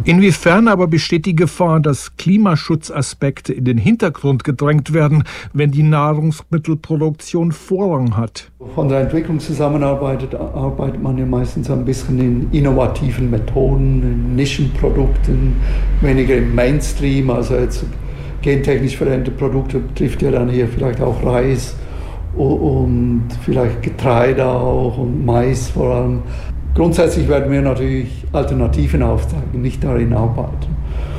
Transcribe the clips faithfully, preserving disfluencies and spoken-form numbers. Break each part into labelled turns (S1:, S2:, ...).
S1: Inwiefern aber besteht die Gefahr, dass Klimaschutzaspekte in den Hintergrund gedrängt werden, wenn die Nahrungsmittelproduktion Vorrang hat?
S2: Von der Entwicklungszusammenarbeit arbeitet man ja meistens ein bisschen in innovativen Methoden, in Nischenprodukten, weniger im Mainstream. Also jetzt gentechnisch veränderte Produkte betrifft ja dann hier vielleicht auch Reis und vielleicht Getreide auch und Mais vor allem. Grundsätzlich werden wir natürlich Alternativen aufzeigen, nicht darin arbeiten.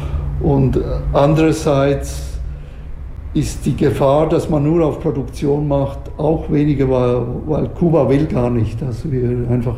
S2: Und andererseits ist die Gefahr, dass man nur auf Produktion macht, auch weniger, weil, weil Kuba will gar nicht, dass wir einfach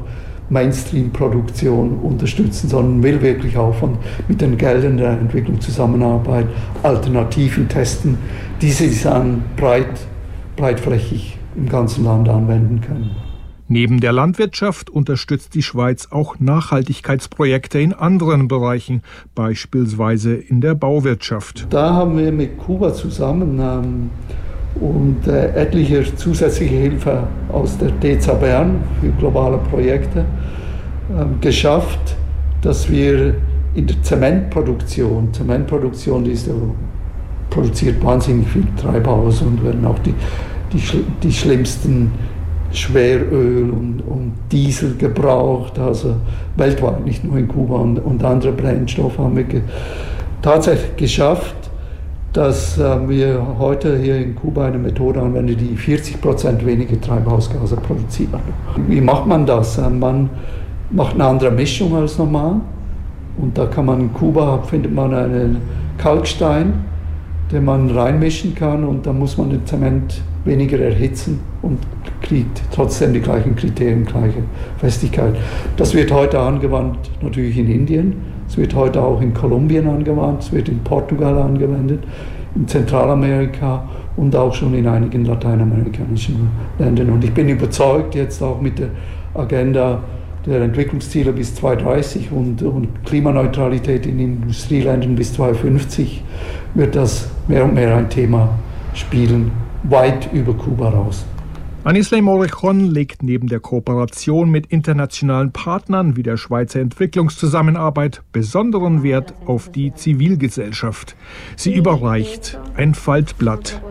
S2: Mainstream-Produktion unterstützen, sondern will wirklich auch von, mit den Geldern der Entwicklungszusammenarbeit Alternativen testen, die sie dann breit, breitflächig im ganzen Land anwenden können.
S1: Neben der Landwirtschaft unterstützt die Schweiz auch Nachhaltigkeitsprojekte in anderen Bereichen, beispielsweise in der Bauwirtschaft.
S2: Da haben wir mit Kuba zusammen ähm, und äh, etliche zusätzliche Hilfe aus der D E Z A Bern für globale Projekte äh, geschafft, dass wir in der Zementproduktion, Zementproduktion die ist, äh, produziert wahnsinnig viel Treibhaus und werden auch die, die, die schlimmsten Schweröl und, und Diesel gebraucht, also weltweit, nicht nur in Kuba und, und andere Brennstoffe haben wir ge- tatsächlich geschafft, dass äh, wir heute hier in Kuba eine Methode anwenden, die vierzig Prozent weniger Treibhausgase produziert. Wie macht man das? Äh, man macht eine andere Mischung als normal und da kann man in Kuba, findet man einen Kalkstein, den man reinmischen kann und dann muss man den Zement weniger erhitzen und kriegt trotzdem die gleichen Kriterien, gleiche Festigkeit. Das wird heute angewandt natürlich in Indien, es wird heute auch in Kolumbien angewandt, es wird in Portugal angewendet, in Zentralamerika und auch schon in einigen lateinamerikanischen Ländern. Und ich bin überzeugt, jetzt auch mit der Agenda der Entwicklungsziele bis zweitausenddreißig und, und Klimaneutralität in Industrieländern bis zweitausendfünfzig wird das mehr und mehr ein Thema spielen, weit über Kuba raus.
S1: Anisley Morrejón legt neben der Kooperation mit internationalen Partnern wie der Schweizer Entwicklungszusammenarbeit besonderen Wert auf die Zivilgesellschaft. Sie überreicht ein Faltblatt.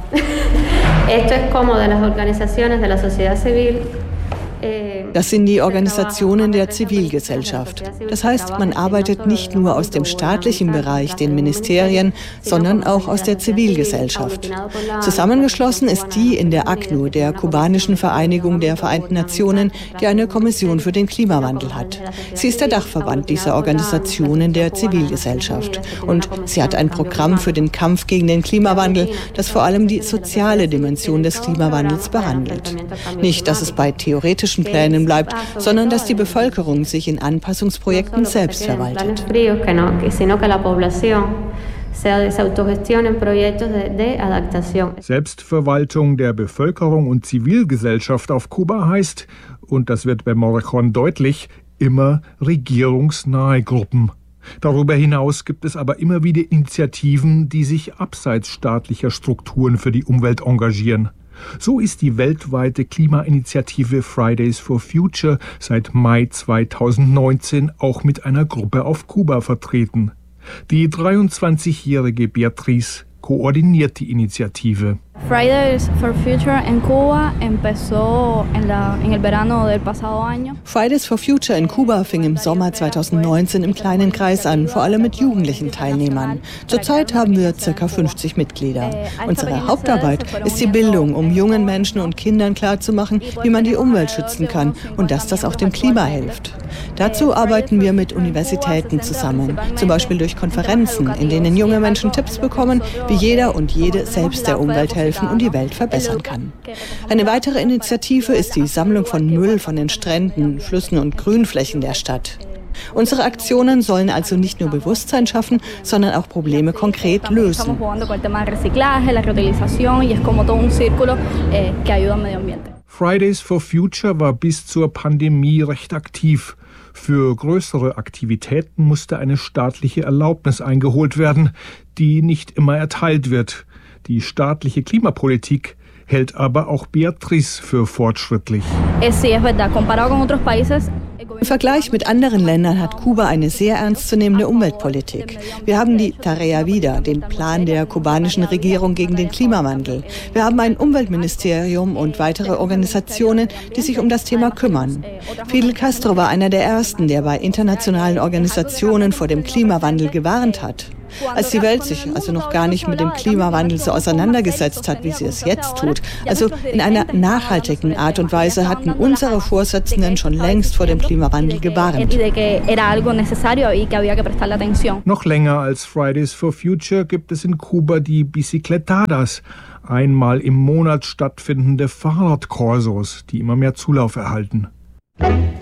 S3: Esto es como de las organizaciones de la sociedad civil.
S4: Das sind die Organisationen der Zivilgesellschaft. Das heißt, man arbeitet nicht nur aus dem staatlichen Bereich, den Ministerien, sondern auch aus der Zivilgesellschaft. Zusammengeschlossen ist die in der A C N U, der kubanischen Vereinigung der Vereinten Nationen, die eine Kommission für den Klimawandel hat. Sie ist der Dachverband dieser Organisationen der Zivilgesellschaft. Und sie hat ein Programm für den Kampf gegen den Klimawandel, das vor allem die soziale Dimension des Klimawandels behandelt. Nicht, dass es bei theoretischen Plänen bleibt, sondern dass die Bevölkerung sich in Anpassungsprojekten selbst verwaltet.
S1: Selbstverwaltung der Bevölkerung und Zivilgesellschaft auf Kuba heißt, und das wird bei Morrejón deutlich, immer regierungsnahe Gruppen. Darüber hinaus gibt es aber immer wieder Initiativen, die sich abseits staatlicher Strukturen für die Umwelt engagieren. So ist die weltweite Klimainitiative Fridays for Future seit Mai zweitausendneunzehn auch mit einer Gruppe auf Kuba vertreten. Die dreiundzwanzigjährige Beatriz koordiniert die Initiative.
S5: Fridays for Future en Cuba empezó en, la, en el verano del pasado año.
S4: Fridays for Future in Kuba fing im Sommer zweitausendneunzehn im kleinen Kreis an, vor allem mit jugendlichen Teilnehmern. Zurzeit haben wir ca. fünfzig Mitglieder. Unsere Hauptarbeit ist die Bildung, um jungen Menschen und Kindern klarzumachen, wie man die Umwelt schützen kann und dass das auch dem Klima hilft. Dazu arbeiten wir mit Universitäten zusammen, zum Beispiel durch Konferenzen, in denen junge Menschen Tipps bekommen, wie jeder und jede selbst der Umwelt helfen und die Welt verbessern kann. Eine weitere Initiative ist die Sammlung von Müll von den Stränden, Flüssen und Grünflächen der Stadt. Unsere Aktionen sollen also nicht nur Bewusstsein schaffen, sondern auch Probleme konkret lösen.
S1: Fridays for Future war bis zur Pandemie recht aktiv. Für größere Aktivitäten musste eine staatliche Erlaubnis eingeholt werden, die nicht immer erteilt wird. Die staatliche Klimapolitik hält aber auch Beatriz für fortschrittlich.
S5: Sí, es verdad. Comparado con otros países.
S4: Im Vergleich mit anderen Ländern hat Kuba eine sehr ernstzunehmende Umweltpolitik. Wir haben die Tarea Vida, den Plan der kubanischen Regierung gegen den Klimawandel. Wir haben ein Umweltministerium und weitere Organisationen, die sich um das Thema kümmern. Fidel Castro war einer der ersten, der bei internationalen Organisationen vor dem Klimawandel gewarnt hat. Als die Welt sich also noch gar nicht mit dem Klimawandel so auseinandergesetzt hat, wie sie es jetzt tut, also in einer nachhaltigen Art und Weise, hatten unsere Vorsitzenden schon längst vor dem Klimawandel gewarnt.
S1: Noch länger als Fridays for Future gibt es in Kuba die Bicicletadas, einmal im Monat stattfindende Fahrradkorsos, die immer mehr Zulauf erhalten.